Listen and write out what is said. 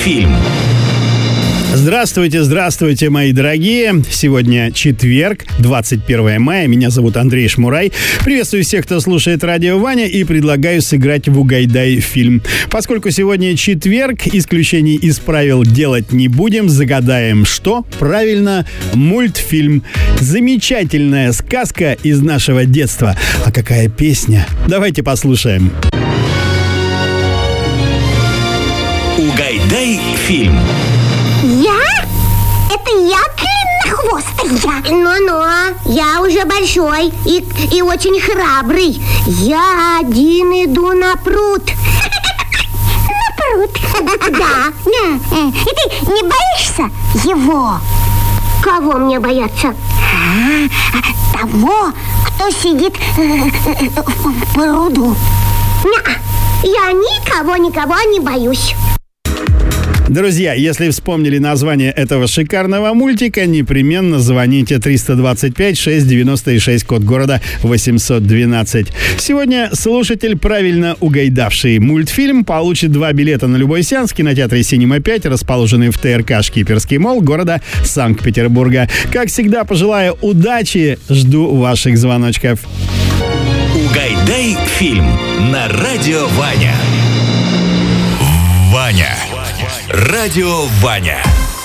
фильм. Здравствуйте, здравствуйте, мои дорогие. Сегодня четверг, 21 мая. Меня зовут Андрей Шмурай. Приветствую всех, кто слушает радио Ваня, и предлагаю сыграть в «Угайдай фильм». Поскольку сегодня четверг, исключений из правил делать не будем. Загадаем, что? Правильно, мультфильм. Замечательная сказка из нашего детства. А какая песня? Давайте послушаем. «Угайдай фильм». Я? Это я длиннохвостый? Ну-ну, я уже большой и очень храбрый. Я один иду на пруд. На пруд? Да. И ты не боишься его? Кого мне бояться? Того, кто сидит в пруду. Я никого не боюсь. Друзья, если вспомнили название этого шикарного мультика, непременно звоните 325-696, код города 812. Сегодня слушатель, правильно угайдавший мультфильм, получит 2 билета на любой сеанс в кинотеатре «Синема 5», расположенный в ТРК «Шкиперский молл» города Санкт-Петербурга. Как всегда, пожелаю удачи, жду ваших звоночков. «Угайдай фильм» на радио Ваня. Ваня. Радио Ваня.